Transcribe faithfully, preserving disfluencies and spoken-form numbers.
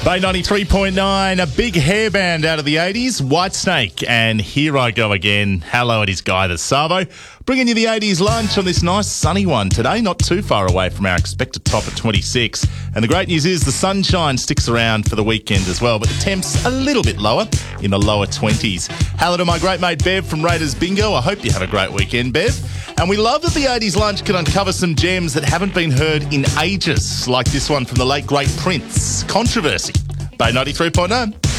Bay ninety-three point nine, a big hairband out of the eighties, Whitesnake, and Here I Go Again. Hello, it is Guy the Savo, bringing you the eighties lunch on this nice sunny one today, not too far away from our expected top of twenty-six. And the great news is the sunshine sticks around for the weekend as well, but the temps a little bit lower, in the lower twenties. Hello to my great mate Bev from Raiders Bingo. I hope you have a great weekend, Bev. And we love that the eighties lunch can uncover some gems that haven't been heard in ages, like this one from the late great Prince, Controversy. Bay ninety-three point nine.